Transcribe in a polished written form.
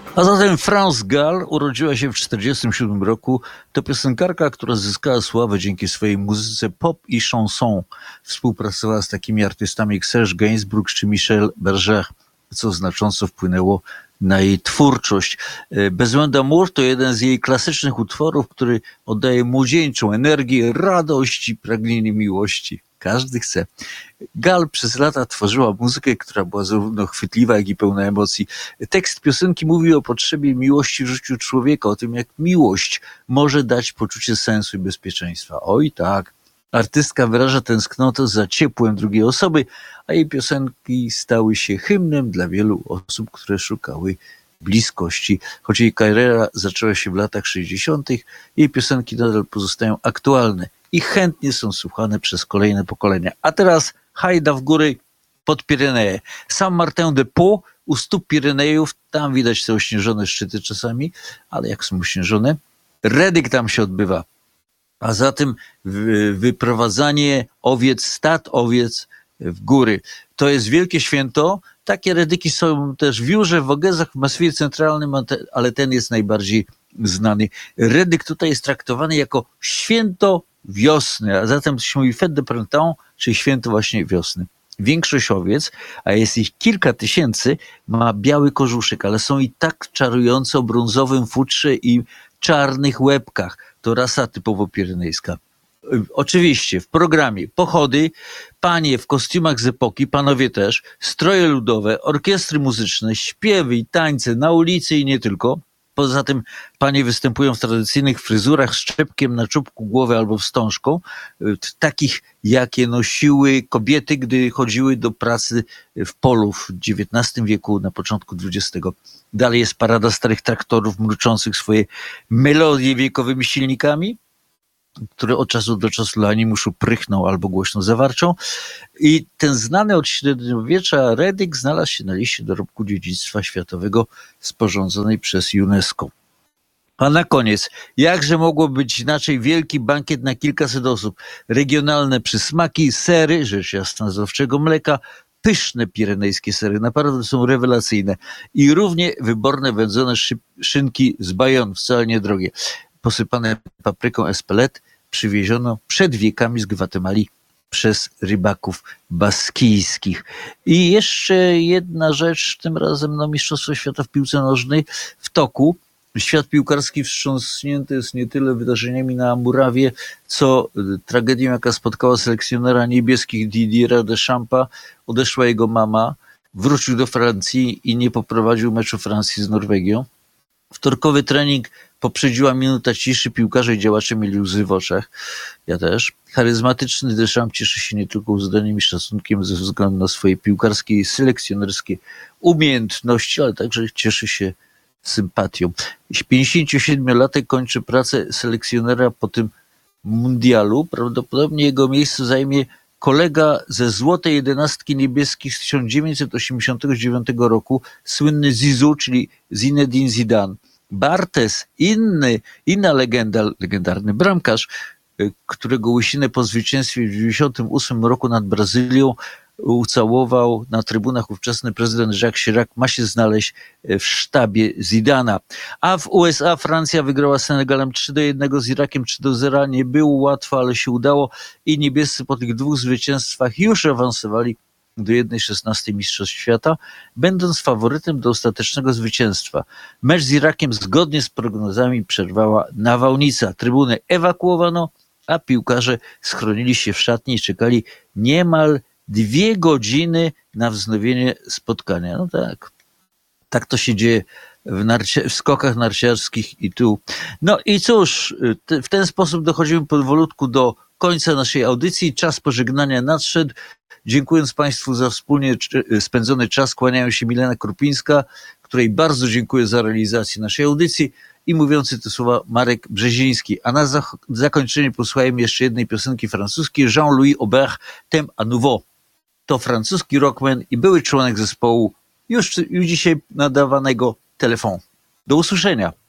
A zatem France Gall urodziła się w 1947 roku. To piosenkarka, która zyskała sławę dzięki swojej muzyce pop i chanson. Współpracowała z takimi artystami jak Serge Gainsbourg czy Michel Berger, co znacząco wpłynęło na jej twórczość. Besoin d'amour to jeden z jej klasycznych utworów, który oddaje młodzieńczą energię, radość i pragnienie miłości. Każdy chce. Gall przez lata tworzyła muzykę, która była zarówno chwytliwa, jak i pełna emocji. Tekst piosenki mówi o potrzebie miłości w życiu człowieka, o tym, jak miłość może dać poczucie sensu i bezpieczeństwa. Oj tak, artystka wyraża tęsknotę za ciepłem drugiej osoby, a jej piosenki stały się hymnem dla wielu osób, które szukały bliskości. Choć jej kariera zaczęła się w latach 60., jej piosenki nadal pozostają aktualne i chętnie są słuchane przez kolejne pokolenia. A teraz hajda w góry pod Pireneje. Saint-Martin-de-Pau u stóp Pirenejów, tam widać te ośnieżone szczyty czasami, ale jak są ośnieżone, redyk tam się odbywa. A zatem wyprowadzanie owiec, stad owiec w góry. To jest wielkie święto. Takie redyki są też w Jurze, w Ogezach, w Masywie Centralnym, ale ten jest najbardziej znany. Redyk tutaj jest traktowany jako święto wiosny, a zatem to się mówi fête de printemps, czyli święto właśnie wiosny. Większość owiec, a jest ich kilka tysięcy, ma biały kożuszek, ale są i tak czarujące o brązowym futrze i czarnych łebkach. To rasa typowo pirenejska. Oczywiście w programie pochody, panie w kostiumach z epoki, panowie też, stroje ludowe, orkiestry muzyczne, śpiewy i tańce na ulicy i nie tylko. Poza tym panie występują w tradycyjnych fryzurach z czepkiem na czubku głowy albo wstążką, takich jakie nosiły kobiety, gdy chodziły do pracy w polu w XIX wieku, na początku XX. Dalej jest parada starych traktorów mruczących swoje melodie wiekowymi silnikami, które od czasu do czasu dla animuszu prychną albo głośno zawarczą. I ten znany od średniowiecza redyk znalazł się na liście dorobku dziedzictwa światowego sporządzonej przez UNESCO. A na koniec, jakże mogło być inaczej, wielki bankiet na kilkaset osób, regionalne przysmaki, sery, rzecz jasna z owczego mleka, pyszne pirenejskie sery, naprawdę są rewelacyjne i równie wyborne wędzone szynki z Bayonne, wcale niedrogie, posypane papryką Espelette, przywieziono przed wiekami z Gwatemali przez rybaków baskijskich. I jeszcze jedna rzecz, tym razem Mistrzostwo Świata w piłce nożnej w toku. Świat piłkarski wstrząsnięty jest nie tyle wydarzeniami na murawie, co tragedią, jaka spotkała selekcjonera niebieskich Didiera Deschampa. Odeszła jego mama, wrócił do Francji i nie poprowadził meczu Francji z Norwegią. Wtorkowy trening poprzedziła minuta ciszy, piłkarze i działacze mieli łzy w oczach. Ja też. Charyzmatyczny Deschamps cieszy się nie tylko uzdaniem i szacunkiem ze względu na swoje piłkarskie i selekcjonerskie umiejętności, ale także cieszy się sympatią. 57-latek kończy pracę selekcjonera po tym mundialu. Prawdopodobnie jego miejsce zajmie kolega ze złotej jedenastki niebieskich z 1989 roku, słynny Zizou, czyli Zinedine Zidane. Bartes, inna legenda, legendarny bramkarz, którego łysinę po zwycięstwie w 1998 roku nad Brazylią ucałował na trybunach ówczesny prezydent Jacques Chirac, ma się znaleźć w sztabie Zidana. A w USA Francja wygrała z Senegalem 3-1, z Irakiem 3-0. Nie było łatwo, ale się udało i niebiescy po tych dwóch zwycięstwach już awansowali do 1/16 Mistrzostw Świata, będąc faworytem do ostatecznego zwycięstwa. Mecz z Irakiem zgodnie z prognozami przerwała nawałnica. Trybuny ewakuowano, a piłkarze schronili się w szatni i czekali niemal 2 godziny na wznowienie spotkania. No tak to się dzieje w skokach narciarskich i tu. No i cóż, w ten sposób dochodzimy powolutku do końca naszej audycji. Czas pożegnania nadszedł. Dziękując Państwu za wspólnie spędzony czas, kłaniają się Milena Krupińska, której bardzo dziękuję za realizację naszej audycji, i mówiący te słowa Marek Brzeziński. A na zakończenie posłuchajmy jeszcze jednej piosenki francuskiej, Jean-Louis Aubert, Thème à nouveau. To francuski rockman i były członek zespołu już dzisiaj nadawanego Telefon. Do usłyszenia.